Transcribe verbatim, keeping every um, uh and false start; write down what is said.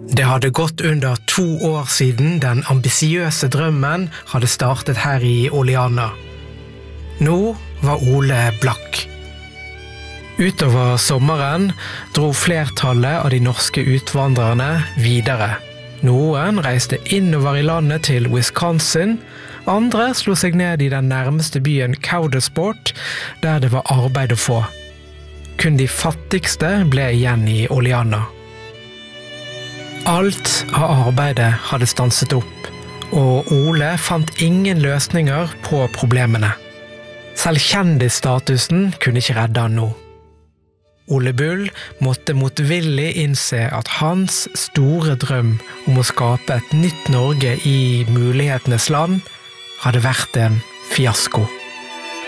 Det hadde gått under to år siden den ambisiøse drømmen hadde startet her i Oleana. Nå var Ole blakk. Utover sommeren dro flertallet av de norske utvandrerne videre. Noen reiste innover i landet til Wisconsin, andre slo seg ned i den nærmeste byen Coudersport, der det var arbeid å få. Kun de fattigste ble igjen i Oleana. Alt av arbeidet hadde stanset opp, og Ole fant ingen løsninger på problemene. Selv kjendisstatusen kunne ikke redde han nå. Ole Bull måtte motvillig innse at hans store drøm om å skape et nytt Norge i mulighetenes land hadde vært en fiasko.